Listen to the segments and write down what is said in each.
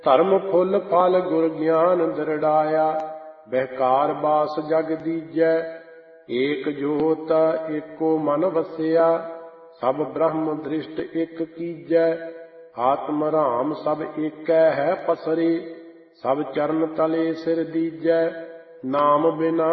ਧਰਮ ਫੁੱਲ ਫਲ ਗੁਰ ਗਿਆਨ ਦਰੜਾਇਆ। ਬਹਿਕਾਰ ਬਾਸ ਜਗ ਦੀਜੈ, ਏਕ ਜੋਤ ਏਕੋ ਮਨ ਵਸਿਆ। ਸਭ ਬ੍ਰਹਮ ਦ੍ਰਿਸ਼ਟ ਇਕ ਕੀਜੈ, ਆਤਮ ਰਾਮ ਸਭ ਏਕੈ ਹੈ ਪਸਰੇ। ਸਭ ਚਰਨ ਤਲੇ ਸਿਰ ਦੀਜੈ, ਨਾਮ ਬਿਨਾ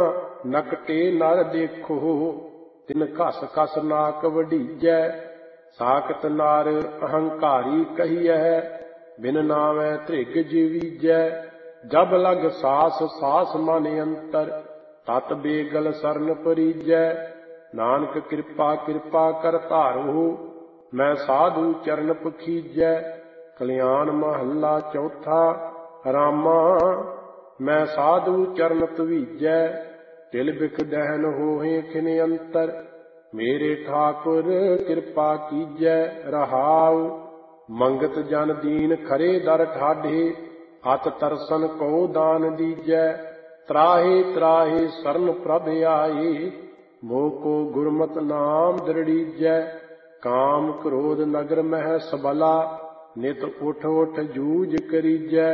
ਨਕਟੇ ਨਰ ਦੇਖੋ। ਤਿਨ ਘਸ ਘਸ ਨਾਕ ਵਢੀਜੈ, ਸਾਖਤ ਨਰ ਅਹੰਕਾਰੀ ਕਹੀਐ। ਬਿਨ ਨਾਵੈ ਧ੍ਰਿਗ ਜੀਵੀਜੈ, ਜਬ ਲਗ ਸਾਸ ਸਾਸ ਮਨ ਅੰਤਰ। ਤਤ ਬੇਗਲ ਸਰਨ ਪਰੀਜੈ, ਨਾਨਕ ਕਿਰਪਾ ਕਿਰਪਾ ਕਰ ਧਾਰੋ। ਮੈਂ ਸਾਧੂ ਚਰਨ ਪਖੀਜੈ। ਕਲਿਆਣ ਮਹੱਲਾ ਚੌਥਾ। ਰਾਮਾ ਮੈਂ ਸਾਧੂ ਚਰਨ ਧਵੀਜੈ, ਤਿਲ ਬਿਖ ਦਹਿਨ ਹੋਏ ਖਿਨ ਅੰਤਰ। ਮੇਰੇ ਠਾਕੁਰ ਕਿਰਪਾ ਕੀਜੈ ਰਹਾਉ, ਮੰਗਤ ਜਨ ਦੀਨ ਖਰੇ ਦਰ ਠਾਢੇ। ਅਤ ਤਰਸਨ ਕੋ ਦਾਨ ਦੀਜੈ, ਤਰਾਹੇ ਤਰਾਹੇ ਸਰਨ ਪ੍ਰਭ ਆਏ। ਮੋਹ ਕੋ ਗੁਰਮਤਿ ਨਾਮ ਦ੍ਰਿੜੀਜੈ, ਕਾਮ ਕ੍ਰੋਧ ਨਗਰ ਮਹਿ ਸਬਲਾ। ਨਿਤ ਉਠ ਉਠ ਜੂਝ ਕਰੀਜੈ,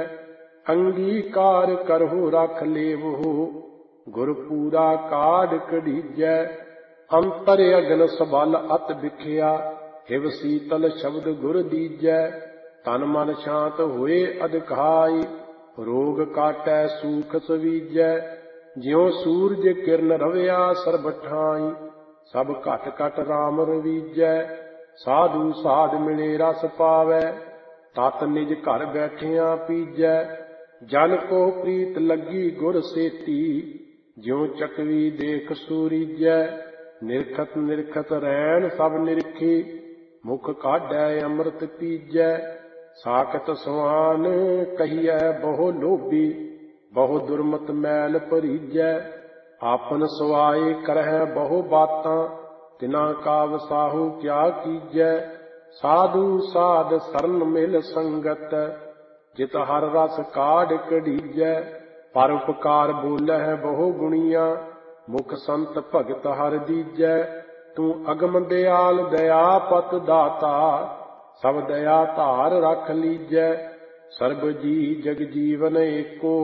ਅੰਗੀਕਾਰ ਕਰਹੁ ਰਖ ਲੇਵਹੁ। ਗੁਰ ਪੂਰਾ ਕਾਢ ਕਢੀਜੈ, ਅੰਤਰ ਅਗਨ ਸਬਲ ਅਤ ਵਿਖਿਆ। ਹਿਵ ਸੀਤਲ ਸ਼ਬਦ ਗੁਰ ਦੀਜੈ, ਤਨ ਮਨ ਸ਼ਾਂਤ ਹੋਏ ਅਧਿਕਾਈ। ਰੋਗ ਕਾਟੈ ਸੂਖ ਸਵੀਜੈ, ਜਿਉ ਸੂਰਜ ਕਿਰਨ ਰਵਿਆ ਸਰਬ ਠਾਈ। ਸਭ ਘਟ ਘਟ ਰਾਮ ਰਵੀਜੈ, ਸਾਧੂ ਸਾਧ ਮਿਲੇ ਰਸ ਪਾਵੈ। ਤਤ ਨਿਜ ਘਰ ਬੈਠਿਆਂ ਪੀਜੈ, ਜਨ ਕੋ ਪ੍ਰੀਤ ਲੱਗੀ ਗੁਰ ਸੇਤੀ। ਜਿਉ ਚਕਵੀ ਦੇਖ ਸੂਰੀਜੈ, ਨਿਰਖਤ ਨਿਰਖਤ ਰੈਣ ਸਭ ਨਿਰਖੀ। ਮੁਖ ਕਾਢੈ ਅੰਮ੍ਰਿਤ ਪੀਜੈ, ਸਾਖਤ ਸੁਆਨ ਕਹੀਐ ਬਹੁ ਲੋਭੀ। ਬਹੁ ਦੁਰਮਤ ਮੈਲ ਭਰੀਜੈ, ਆਪਨ ਸੁਆਏ ਕਰਹਿ ਬਹੁ ਬਾਤਾਂ। ਤਿਨਾ ਕਾ ਵਸਾਹੂ ਕਿਆ ਕੀਜੈ, ਸਾਧੂ ਸਾਧ ਸਰਨ ਮਿਲ ਸੰਗਤ। ਜਿਤ ਹਰ ਰਸ ਕਾਢ ਕਢੀਜੈ, ਪਰ ਉਪਕਾਰ ਬੋਲਹਿ ਬਹੁ ਗੁਣੀਆਂ। ਮੁਖ ਸੰਤ ਭਗਤ ਹਰ ਦੀਜੈ, ਤੂੰ ਅਗਮ ਦਿਆਲ ਦਇਆਪਤ ਦਾਤਾ। ਸਭ ਦਇਆ ਧਾਰ ਰਖ ਲੀਜੈ, ਸਰਬ ਜੀ ਜਗ ਜੀਵਨ ਏਕੋ।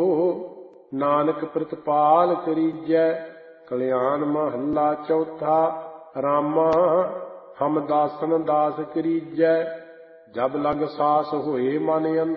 ਨਾਨਕ ਪ੍ਰਤਪਾਲ ਕਰੀਜੈ। ਕਲਿਆਣ ਮਹੱਲਾ ਚੌਥਾ। ਰਾਮਾ ਹਮ ਦਾਸਨ ਦਾਸ ਕਰੀਜੈ, ਜਬ ਲਗ ਸਾਸ ਹੋਏ ਮਨ ਅੰਤਰ।